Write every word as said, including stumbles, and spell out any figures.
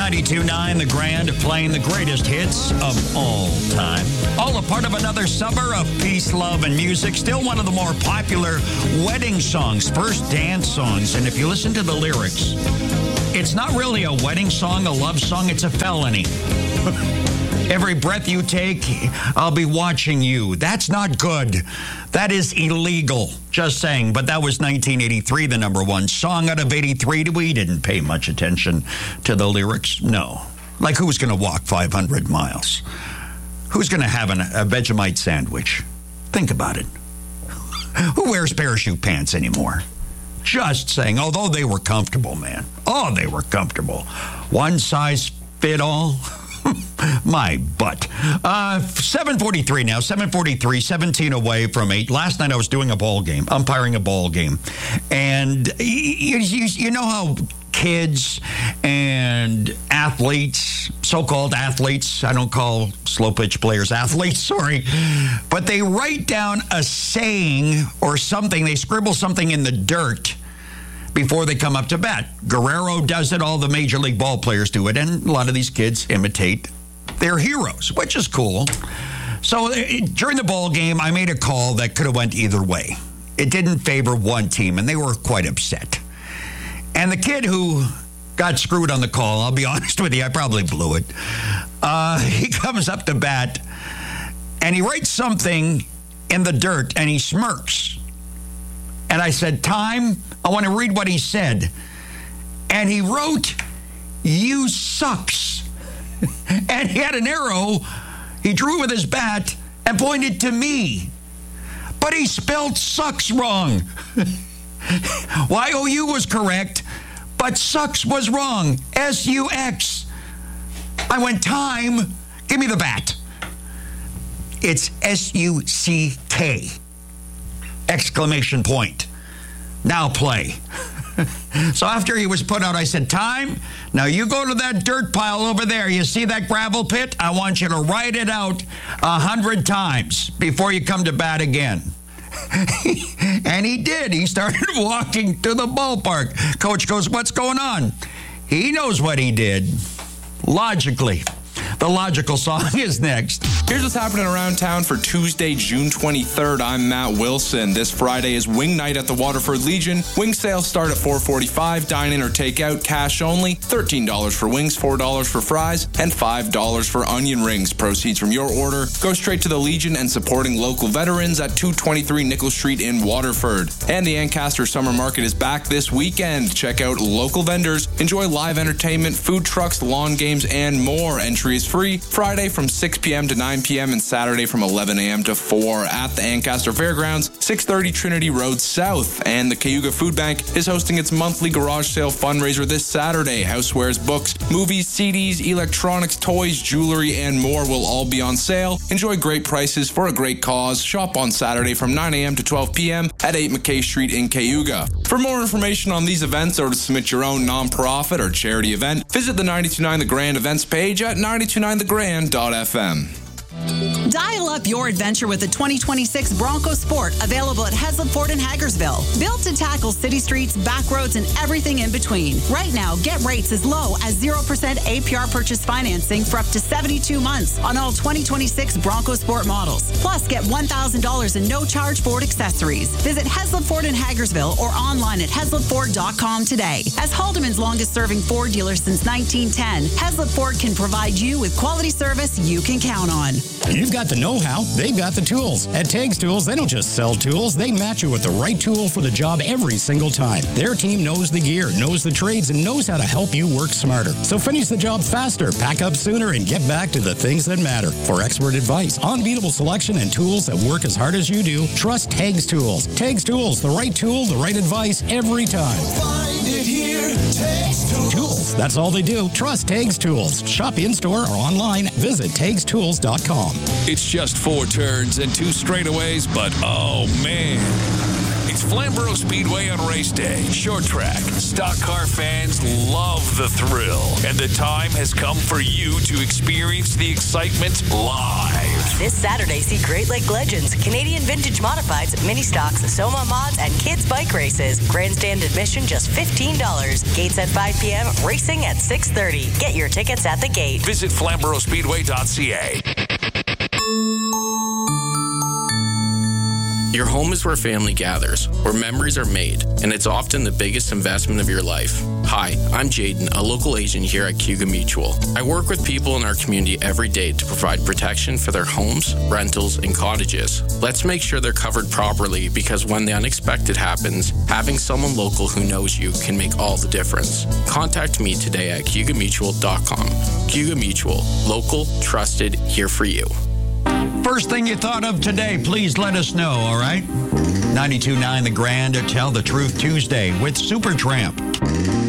ninety-two point nine The Grand, playing the greatest hits of all time. All a part of another summer of peace, love, and music. Still one of the more popular wedding songs, first dance songs. And if you listen to the lyrics, it's not really a wedding song, a love song. It's a felony. Every breath you take, I'll be watching you. That's not good. That is illegal. Just saying. But that was nineteen eighty-three, the number one song out of eighty-three. We didn't pay much attention to the lyrics. No. Like, who's going to walk five hundred miles? Who's going to have an, a Vegemite sandwich? Think about it. Who wears parachute pants anymore? Just saying. Although they were comfortable, man. Oh, they were comfortable. One size fit all. My butt. Uh, seven forty-three now, seven forty-three, seventeen away from eight. Last night I was doing a ball game, umpiring a ball game. And you, you, you know how kids and athletes, so-called athletes, I don't call slow pitch players athletes, sorry, but they write down a saying or something, they scribble something in the dirt before they come up to bat. Guerrero does it. All the Major League ball players do it. And a lot of these kids imitate their heroes, which is cool. So during the ball game, I made a call that could have went either way. It didn't favor one team, and they were quite upset. And the kid who got screwed on the call, I'll be honest with you, I probably blew it. Uh, he comes up to bat, and he writes something in the dirt, and he smirks. And I said, time, I want to read what he said. And he wrote, you sucks. And he had an arrow he drew with his bat and pointed to me. But he spelled sucks wrong. Y O U was correct, but sucks was wrong. S U X. I went, time, give me the bat. It's S U C K. Exclamation point. Now play. So after he was put out, I said, time, now you go to that dirt pile over there. You see that gravel pit? I want you to write it out a hundred times before you come to bat again. And he did. He started walking to the ballpark. Coach goes, what's going on? He knows what he did. Logically. The logical song is next. Here's what's happening around town for Tuesday, June twenty-third. I'm Matt Wilson. This Friday is Wing Night at the Waterford Legion. Wing sales start at four forty-five. Dine-in or take-out, cash only. thirteen dollars for wings, four dollars for fries, and five dollars for onion rings. Proceeds from your order go straight to the Legion and supporting local veterans at two twenty-three Nickel Street in Waterford. And the Ancaster Summer Market is back this weekend. Check out local vendors. Enjoy live entertainment, food trucks, lawn games, and more. Entry is free Friday from six p.m. to nine p.m. and Saturday from eleven a.m. to four at the Ancaster Fairgrounds, six thirty Trinity Road South. And the Cayuga Food Bank is hosting its monthly garage sale fundraiser this Saturday. Housewares, books, movies, C Ds, electronics, toys, jewelry, and more will all be on sale. Enjoy great prices for a great cause. Shop on Saturday from nine a.m. to twelve p.m. at eight McKay Street in Cayuga. For more information on these events or to submit your own nonprofit or charity event, visit the ninety-two point nine The Grand events page at ninety-two point nine the grand dot f m. Dial up your adventure with the twenty twenty-six Bronco Sport, available at Heslop Ford in Hagersville. Built to tackle city streets, back roads, and everything in between. Right now, get rates as low as zero percent A P R purchase financing for up to seventy-two months on all twenty twenty-six Bronco Sport models. Plus, get one thousand dollars in no-charge Ford accessories. Visit Heslop Ford in Hagersville or online at heslop ford dot com today. As Haldeman's longest-serving Ford dealer since nineteen ten, Heslop Ford can provide you with quality service you can count on. You've got the know-how, they've got the tools. At Tags Tools, they don't just sell tools, they match you with the right tool for the job every single time. Their team knows the gear, knows the trades, and knows how to help you work smarter. So finish the job faster, pack up sooner, and get back to the things that matter. For expert advice, unbeatable selection, and tools that work as hard as you do, trust Tags Tools. Tags Tools, the right tool, the right advice, every time. Find it here, Tags Tools. Tools, that's all they do. Trust Tags Tools. Shop in-store or online. Visit tags tools dot com. It's just four turns and two straightaways, but oh man. It's Flamborough Speedway on race day. Short track. Stock car fans love the thrill. And the time has come for you to experience the excitement live. This Saturday, see Great Lake Legends, Canadian Vintage Modifieds, Mini Stocks, Soma Mods, and Kids Bike Races. Grandstand admission just fifteen dollars. Gates at five p.m., racing at six thirty. Get your tickets at the gate. Visit flamborough speedway dot c a. Your home is where family gathers, where memories are made, and it's often the biggest investment of your life. Hi, I'm Jaden, a local agent here at Cayuga Mutual. I work with people in our community every day to provide protection for their homes, rentals, and cottages. Let's make sure they're covered properly, because when the unexpected happens, having someone local who knows you can make all the difference. Contact me today at cayuga mutual dot com. Cayuga Mutual, local, trusted, here for you. First thing you thought of today, please let us know, all right? ninety-two point nine The Grand, Tell the Truth Tuesday with Supertramp.